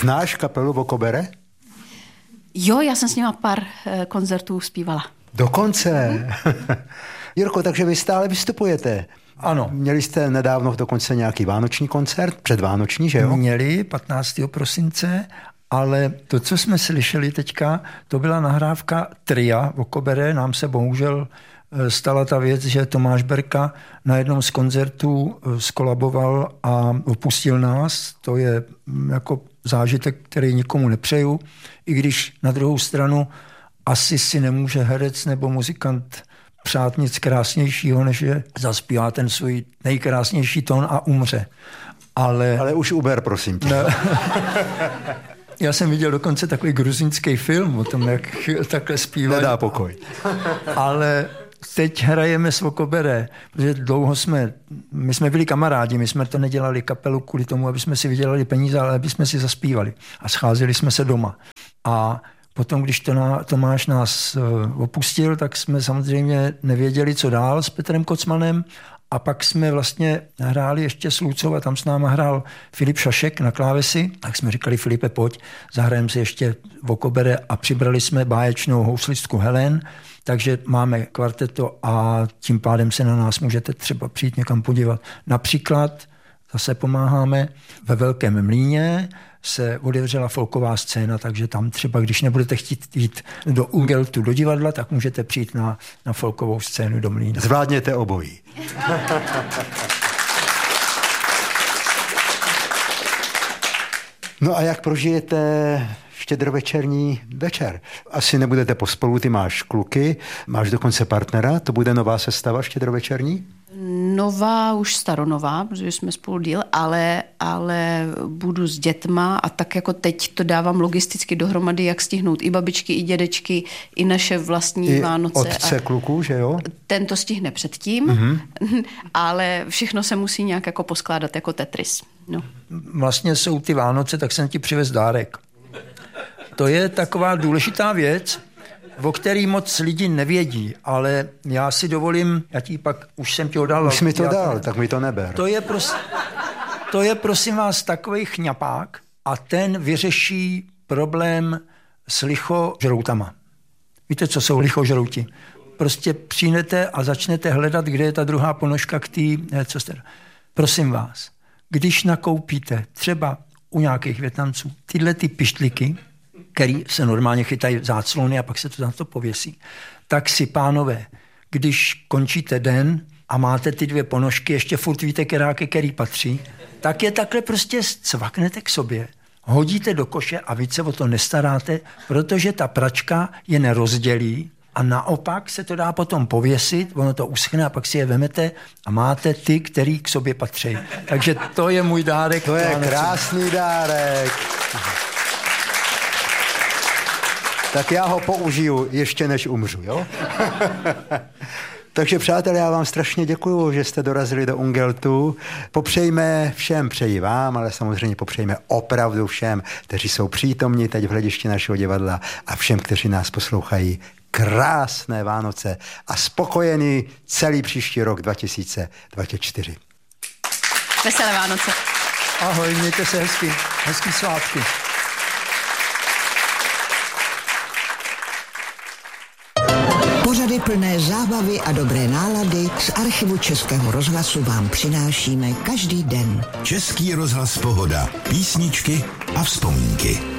Znáš kapelu Vokobere? Jo, já jsem s nima pár koncertů zpívala. Dokonce. Jirko, takže vy stále vystupujete. Ano. Měli jste nedávno dokonce nějaký vánoční koncert, předvánoční, že jo? Měli 15. prosince, ale to, co jsme slyšeli teďka, to byla nahrávka tria Vokobere. Nám se bohužel stala ta věc, že Tomáš Berka na jednom z koncertů skolaboval a opustil nás. To je jako zážitek, který nikomu nepřeju, i když na druhou stranu asi si nemůže herec nebo muzikant přát nic krásnějšího, než že zaspívá ten svůj nejkrásnější tón a umře. Ale už uber, prosím tě. Já jsem viděl dokonce takový gruzínský film o tom, jak takhle zpívají. Nedá pokoj. Ale teď hrajeme s Vokobere, protože dlouho my jsme byli kamarádi, my jsme to nedělali kapelu kvůli tomu, aby jsme si vydělali peníze, ale aby jsme si zaspívali. A scházeli jsme se doma. A potom, když Tomáš nás opustil, tak jsme samozřejmě nevěděli, co dál s Petrem Kocmanem. A pak jsme vlastně hráli ještě s Lucou a tam s náma hrál Filip Šašek na klávesi. Tak jsme říkali, Filipe, pojď, zahrajeme si ještě Vokobere a přibrali jsme báječnou houslistku Helen. Takže máme kvarteto a tím pádem se na nás můžete třeba přijít někam podívat. Například zase pomáháme ve Velkém Mlýně, se otevřela folková scéna, takže tam třeba, když nebudete chtít jít do Ungeltu, do divadla, tak můžete přijít na folkovou scénu do Mlýna. Zvládněte obojí. No a jak prožijete štědrovečerní večer? Asi nebudete pospolu, ty máš kluky, máš dokonce partnera, to bude nová sestava štědrovečerní? Nová, už staronová, protože jsme spolu díl, ale budu s dětma a tak jako teď to dávám logisticky dohromady, jak stihnout i babičky, i dědečky, i naše vlastní I Vánoce. otce kluků, že jo? Ten to stihne předtím, ale všechno se musí nějak jako poskládat jako Tetris. No. Vlastně jsou ty Vánoce, tak jsem ti přivez dárek. To je taková důležitá věc, o který moc lidi nevědí, ale já si dovolím, už jsem ti ho dal. Už mi to dal, tak mi to neber. To je prosím vás takovej chňapák a ten vyřeší problém s lichožroutama. Víte, co jsou lichožrouti? Prostě přijdete a začnete hledat, kde je ta druhá ponožka k té, prosím vás, když nakoupíte třeba u nějakých Vietnamců tyhle ty pištliky, který se normálně chytají záclony a pak se to na to pověsí, tak si, pánové, když končíte den a máte ty dvě ponožky, ještě furt víte, který patří, tak je takhle prostě cvaknete k sobě, hodíte do koše a víc se o to nestaráte, protože ta pračka je nerozdělí a naopak se to dá potom pověsit, ono to uschne a pak si je vemete a máte ty, který k sobě patří. Takže to je můj dárek. To je krásný dárek. Tak já ho použiju ještě než umřu, jo? Takže přátelé, já vám strašně děkuju, že jste dorazili do Ungeltu. Popřejme všem, přeji vám, ale samozřejmě popřejme opravdu všem, kteří jsou přítomní teď v hledišti našeho divadla a všem, kteří nás poslouchají, krásné Vánoce a spokojený celý příští rok 2024. Veselé Vánoce. Ahoj, mějte se hezky. Hezký svátky. Pořady plné zábavy a dobré nálady z archivu Českého rozhlasu vám přinášíme každý den. Český rozhlas Pohoda. Písničky a vzpomínky.